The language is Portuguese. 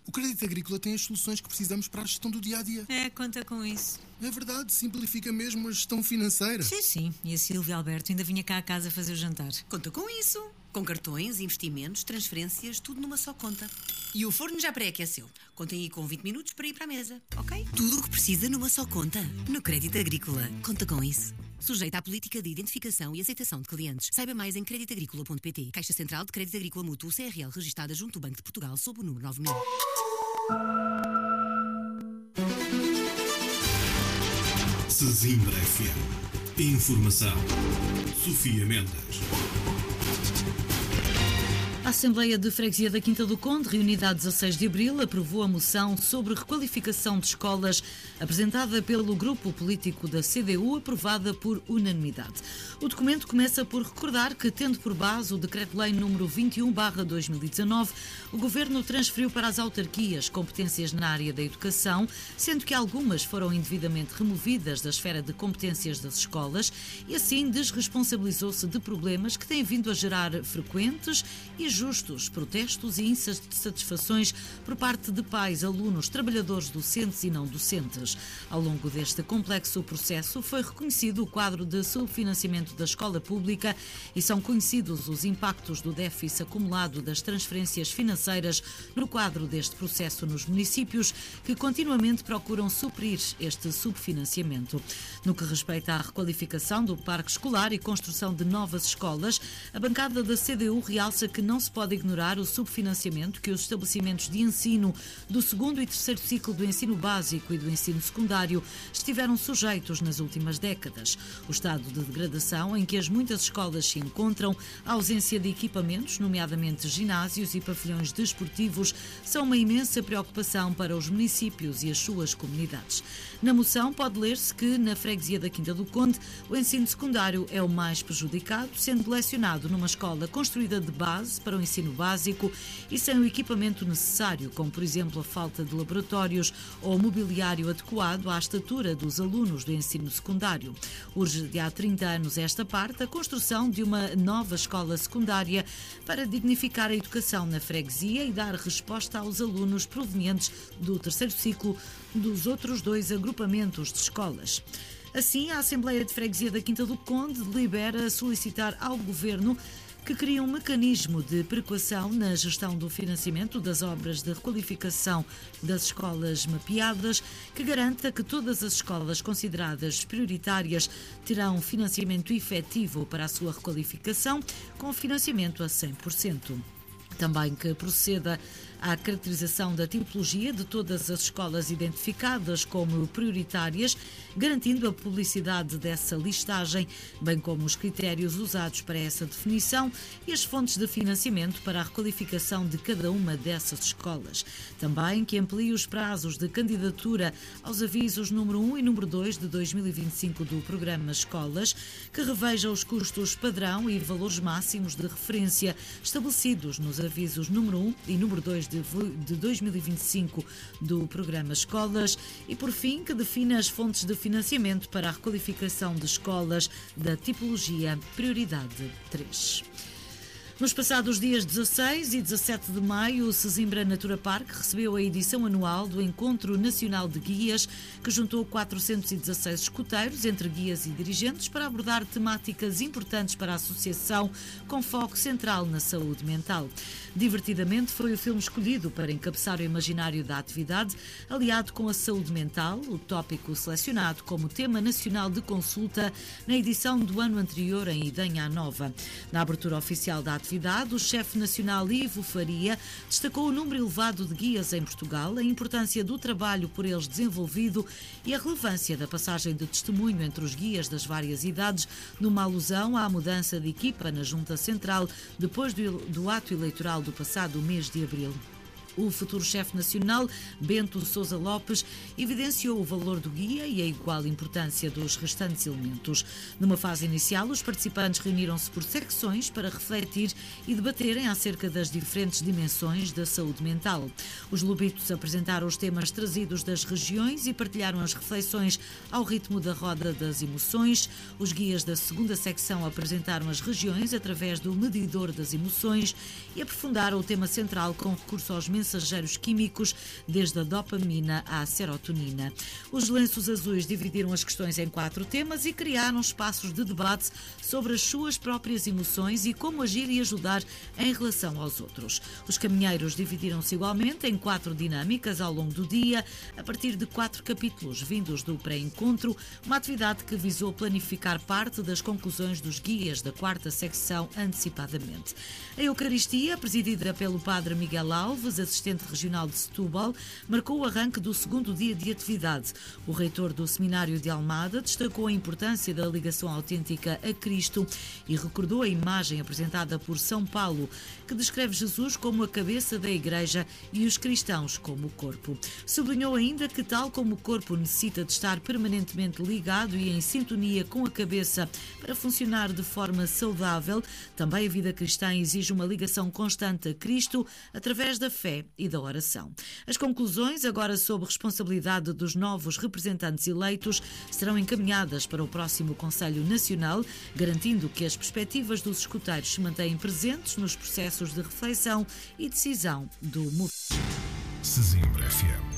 O Crédito Agrícola tem as soluções que precisamos para a gestão do dia-a-dia. Conta com isso. É verdade, simplifica mesmo a gestão financeira. Sim. E a Silvia Alberto ainda vinha cá a casa fazer o jantar. Conta com isso. Com cartões, investimentos, transferências, tudo numa só conta. E o forno já pré-aqueceu. Contem aí com 20 minutos para ir para a mesa, ok? Tudo o que precisa numa só conta. No Crédito Agrícola. Conta com isso. Sujeita à política de identificação e aceitação de clientes. Saiba mais em creditagricola.pt. Caixa Central de Crédito Agrícola Mútuo CRL, registada junto ao Banco de Portugal sob o número 9000. Sesimbra FM. Informação. Sofia Mendes. A Assembleia de Freguesia da Quinta do Conde, reunida a 16 de abril, aprovou a moção sobre requalificação de escolas apresentada pelo grupo político da CDU, aprovada por unanimidade. O documento começa por recordar que, tendo por base o Decreto-Lei número 21/2019, o Governo transferiu para as autarquias competências na área da educação, sendo que algumas foram indevidamente removidas da esfera de competências das escolas e assim desresponsabilizou-se de problemas que têm vindo a gerar frequentes e justos protestos e insatisfações por parte de pais, alunos, trabalhadores docentes e não docentes. Ao longo deste complexo processo foi reconhecido o quadro de subfinanciamento da escola pública e são conhecidos os impactos do déficit acumulado das transferências financeiras no quadro deste processo nos municípios, que continuamente procuram suprir este subfinanciamento. No que respeita à requalificação do parque escolar e construção de novas escolas, a bancada da CDU realça que não se pode ignorar o subfinanciamento que os estabelecimentos de ensino do segundo e terceiro ciclo do ensino básico e do ensino secundário estiveram sujeitos nas últimas décadas. O estado de degradação em que as muitas escolas se encontram, a ausência de equipamentos, nomeadamente ginásios e pavilhões desportivos, são uma imensa preocupação para os municípios e as suas comunidades. Na moção pode ler-se que, na freguesia da Quinta do Conde, o ensino secundário é o mais prejudicado, sendo lecionado numa escola construída de base para o ensino básico e sem o equipamento necessário, como por exemplo a falta de laboratórios ou mobiliário adequado à estatura dos alunos do ensino secundário. Urge de há 30 anos esta parte a construção de uma nova escola secundária para dignificar a educação na freguesia e dar resposta aos alunos provenientes do terceiro ciclo dos outros dois agrupamentos de escolas. Assim, a Assembleia de Freguesia da Quinta do Conde delibera solicitar ao Governo que cria um mecanismo de perequação na gestão do financiamento das obras de requalificação das escolas mapeadas, que garanta que todas as escolas consideradas prioritárias terão financiamento efetivo para a sua requalificação, com financiamento a 100%. Também que proceda à caracterização da tipologia de todas as escolas identificadas como prioritárias, garantindo a publicidade dessa listagem, bem como os critérios usados para essa definição e as fontes de financiamento para a requalificação de cada uma dessas escolas. Também que amplie os prazos de candidatura aos avisos número 1 e número 2 de 2025 do programa Escolas, que reveja os custos padrão e valores máximos de referência estabelecidos nos avisos número 1 e número 2 de 2025 do programa Escolas e, por fim, que defina as fontes de financiamento para a requalificação de escolas da tipologia Prioridade 3. Nos passados dias 16 e 17 de maio, o Sesimbra Natura Park recebeu a edição anual do Encontro Nacional de Guias, que juntou 416 escuteiros, entre guias e dirigentes, para abordar temáticas importantes para a associação, com foco central na saúde mental. Divertidamente foi o filme escolhido para encabeçar o imaginário da atividade, aliado com a saúde mental, o tópico selecionado como tema nacional de consulta na edição do ano anterior em Idenha Nova. Na abertura oficial da atividade, o chefe nacional Ivo Faria destacou o número elevado de guias em Portugal, a importância do trabalho por eles desenvolvido e a relevância da passagem de testemunho entre os guias das várias idades, numa alusão à mudança de equipa na Junta Central depois do ato eleitoral do passado mês de abril. O futuro chefe nacional, Bento Sousa Lopes, evidenciou o valor do guia e a igual importância dos restantes elementos. Numa fase inicial, os participantes reuniram-se por secções para refletir e debaterem acerca das diferentes dimensões da saúde mental. Os lobitos apresentaram os temas trazidos das regiões e partilharam as reflexões ao ritmo da roda das emoções. Os guias da segunda secção apresentaram as regiões através do medidor das emoções e aprofundaram o tema central com recurso aos mensagens mensageiros químicos, desde a dopamina à serotonina. Os lenços azuis dividiram as questões em 4 temas e criaram espaços de debate sobre as suas próprias emoções e como agir e ajudar em relação aos outros. Os caminheiros dividiram-se igualmente em 4 dinâmicas ao longo do dia, a partir de 4 capítulos vindos do pré-encontro, uma atividade que visou planificar parte das conclusões dos guias da 4ª secção antecipadamente. A Eucaristia, presidida pelo padre Miguel Alves, assistente regional de Setúbal, marcou o arranque do 2º dia de atividade. O reitor do Seminário de Almada destacou a importância da ligação autêntica a Cristo e recordou a imagem apresentada por São Paulo, que descreve Jesus como a cabeça da Igreja e os cristãos como o corpo. Sublinhou ainda que, tal como o corpo necessita de estar permanentemente ligado e em sintonia com a cabeça para funcionar de forma saudável, também a vida cristã exige uma ligação constante a Cristo através da fé e da oração. As conclusões, agora sob responsabilidade dos novos representantes eleitos, serão encaminhadas para o próximo Conselho Nacional, garantindo que as perspectivas dos escuteiros se mantêm presentes nos processos de reflexão e decisão do movimento. Sesimbra FM.